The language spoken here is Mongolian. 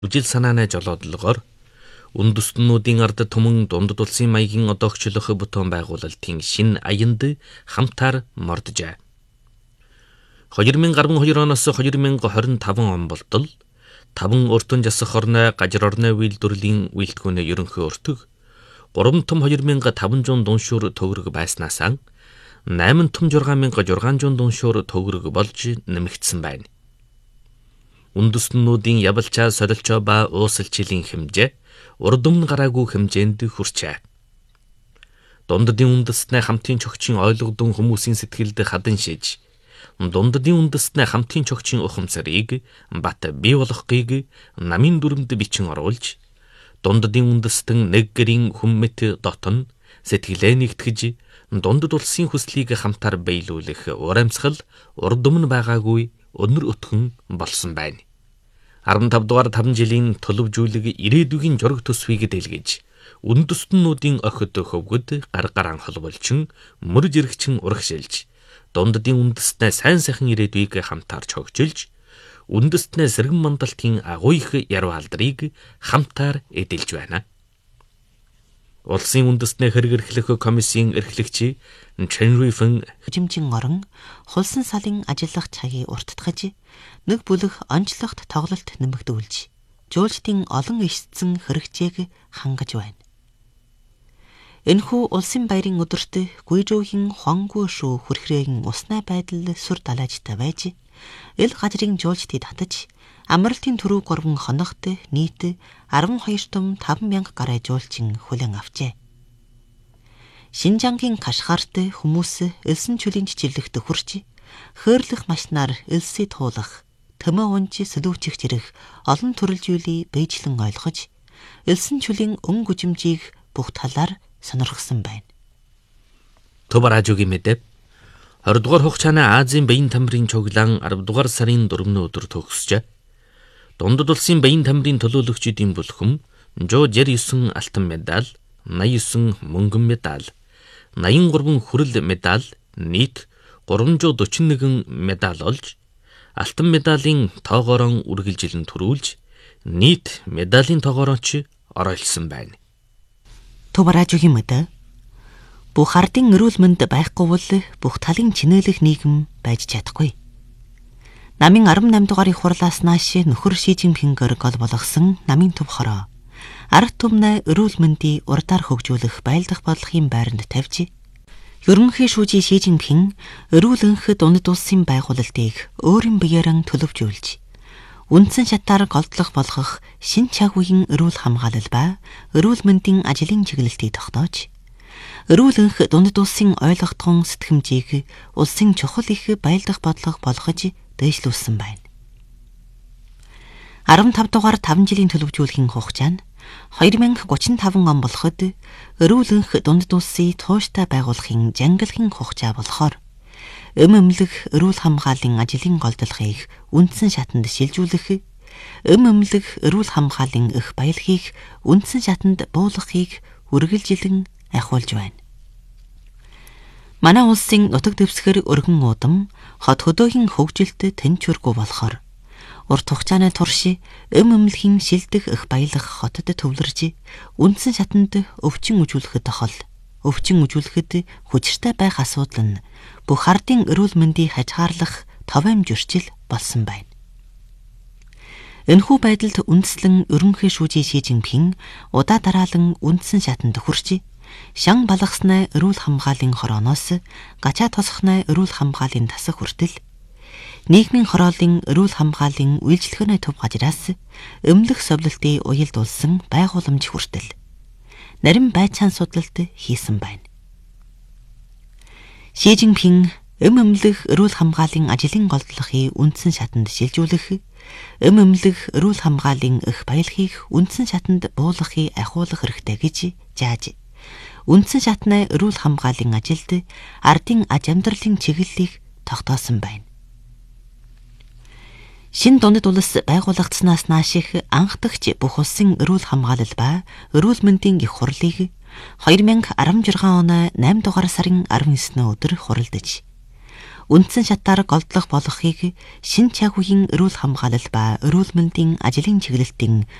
Үжил санааны жолоодлогоор үндэстнүүдийн ард түмэн дундад улсын маягийн одоогчлох бүтээн байгуулалтын шинэ аянд хамтаар морджээ. 2012 оноос 2025 он болтол 5 өртөн засах орны гажир орны үйлдвэрлэлийн үйлдвэрийн ерөнхий өртөг 3 том 2500 дуншуур төгрөг байснаас 8 том 6600 дуншуур төгрөг болж нэмэгдсэн байна. Үндэстнүүдийн явалчаа солилцоо ба уусалчилын хэмжээ урд өмнө гараагүй хэмжээнд хүрчээ. Дундадын үндэстнээ хамтын чогчийн ойлгодон хүмүүсийн сэтгэлд хадан шиж, дундадын үндэстнээ хамтын чогчийн ухамсарыг бат бий болгохыг намын дүрмд бичин оруулж, дундадын үндэстэн нэг гэрийн хүммэт дотн сэтгэлээ нэгтгэж, дундад улсын хүслийг хамтаар биелүүлэх урамсгал урд өмнө байгаагүй өнөр өтгөн болсон байна. 15 дугаар 5 жилийн төлөвжүүлэг ирээдүйн жураг төсвийг дэлгэж, үндэстнүүдийн охид хөвгөд гаргаар анхолболчин, мөрж иргчин урагшилж, дундадын үндэстнээ сайн сайхан ирээдүйг хамтаар чогжилж, үндэстнээ сэргэн мандалтын агуу их яруу алдрыг хамтаар эдэлж байна. Улсын үндэстнээ хэрэглэх комиссийн эрхлэгч Чэнруифэн хэмжимжин орон хулсан салын ажиллах цагийг урттгаж нэг бүлэг онцлогт тоглолт нэмэгдүүлж жуулчдын олон ишцэн хэрэгцээг хангаж байна. Энэхүү улсын баярын өдөрт гүйжөөхийн хонгүй шүү хүрхрээн уснай байдал сүр далайжтай байж эл гажрын жуулчдыг татаж амралтын түрүү 3 хоногт нийт 12 том 5,000 гаруй жуулчин хүлээн авчээ. Шинжангийн Кашгарт хүмүүс элсэн чүлийн чиглэлд хүрч хөөрлөх машинаар элсээ туулах, төмөө унж сэлүүчих зэрэг олон төрөл зүйлийг бэйжлэн ойлгож, элсэн чүлийн өн гүжимжийг бүх талаар сонирхсан байна. Тобаражугийн мэдээ 20 дугаар хугацааны Азийн баян тамирын цуглаан 10 дугаар сарын 4-ний өдөр төгсжээ. Дундад улсын баян тамирын төлөөлөгчдийн бүлхэм 169 алтан медаль, 89 мөнгөн медаль, 83 хүрэл медаль, нийт 341 медаль олж, алтан медалийн тоогоорон үргэлжилэн төрүүлж, нийт медалийн тоогоороч оройлсон байна. Тобаражугийн мэдээ бүх ардын эрүүл мэнд байхгүй бол бүх талын чинээлэх нийгэм байж чадахгүй. Намын 18 дугаарыг хурлаас нааш нөхөр Ши Жинпингээр гол болгосон намын төв хороо ард түмнээ эрүүл мэндийг урдаар хөгжүүлэх байлдах бодлогын байранд тавьж, ерөнхий шүүжий Ши Жинпин эрүүл энх дундад улсын байгуулалтыг өөрийн биеэрэн төлөвжүүлж, үндсэн шатаар голдлох болгох шин чаг үеийн эрүүл хамгаалал ба эрүүл мэндийн ажлын чиглэлтийг тогтоож, эрүүл энх дундад улсын ойлгогдсон сэтгэмжийг улсын чухал их байлдах бодлого болгож дэвшлүүлсэн байна. 15 дугаар 5 жилийн төлөвжүүлэхийн хугацаа нь 2035 он болоход эрүүл энх дундад улсын тууштай байгуулахын жангалахын хугацаа болохоор эмэмлэх эрүүл хамгааллын ажлын голдлохыг үндсэн шатанд шилжүүлэх, эмэмлэх эрүүл хамгааллын их баялагийг үндсэн шатанд буулгахыг үргэлжилэн ахиулж байна. Манай улсын нутаг дэвсгэр өргөн уудам хот хөдөөгийн хөгжилд тэнцвэргүй болохоор урт хугацааны турш эмэмлэхийн шилдэх их баялаг хотод төвлөрж үндсэн шатанд өвчин үзүүлэхэд тохол, өвчин үзүүлэхэд хүчтэй байх асуудал нь бүх ардын эрүүл мэндийг хажгаарлах товом зөрчил болсон байна. Энэхүү байдалд үндэслэн ерөнхий шүүжий Ши Жинпин удаа дараалан үндсэн шатанд хүрч, шан балгаснаа эрүүл хамгааллын хорооноос гачаа тосхнаа эрүүл хамгааллын тасах хүртэл нийгмийн хорооллын эрүүл хамгааллын үйлчлэгээний төв газраас эмнэлэх совлолтыг уялдуулсан байгууламж хүртэл нарийн байцаан судлалт хийсэн байна. Ши Жинпин эмнэлэх эрүүл хамгааллын ажлын голдлохыг үндсэн шатанд шилжүүлэх, эмнэлэх эрүүл хамгааллын их баялагийг үндсэн шатанд буулгахыг ахиулах хэрэгтэй гэж зааж, үндсэн шатны эрүүл хамгааллын ажилд ардын аж амьдралын чиглэлийг тогтоосон байна. Шин дундад улс байгуулагдсанаас нааш их анхдагч бүх улсын эрүүл хамгаалал ба эрүүл мэндийн их хурлыг 2016 оны 8 дугаар сарын 19-ний өдөр хуралдаж, үндсэн шатаар голдлох болохыг шин чагвын эрүүл хамгаалал ба эрүүл мэндийн ажлын чиглэлтийн